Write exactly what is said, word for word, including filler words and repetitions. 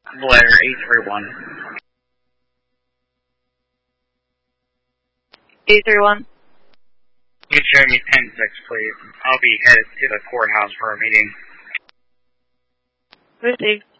Blair, eight three one. eight three one. You can show me ten six, please. I'll be headed to the courthouse for a meeting. Received.